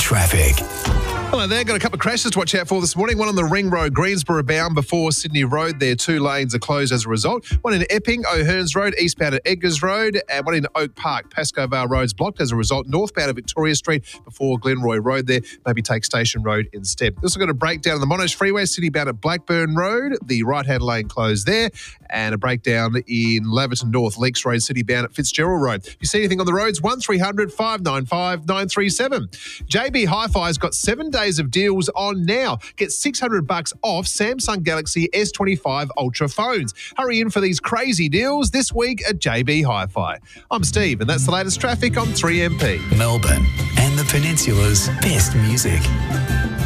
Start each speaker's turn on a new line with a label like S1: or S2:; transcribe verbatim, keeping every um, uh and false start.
S1: traffic.
S2: Hello there, got a couple of crashes to watch out for this morning. One on the Ring Road, Greensboro bound before Sydney Road. There, two lanes are closed as a result. One in Epping, O'Hearns Road, eastbound at Edgars Road, and one in Oak Park, Pascoe Vale Road's blocked as a result. Northbound at Victoria Street before Glenroy Road there. Maybe take Station Road instead. Also got a breakdown on the Monash Freeway, City bound at Blackburn Road. The right-hand lane closed there. And a breakdown in Laverton North, Leaks Road, City bound at Fitzgerald Road. If you see anything on the roads, one three hundred five nine five nine three seven. J B Hi-Fi's got seven days of deals on now. Get six hundred bucks off Samsung Galaxy S twenty-five Ultra phones. Hurry in for these crazy deals this week at J B Hi-Fi. I'm Steve, and that's the latest traffic on three M P.
S1: Melbourne and the Peninsula's best music.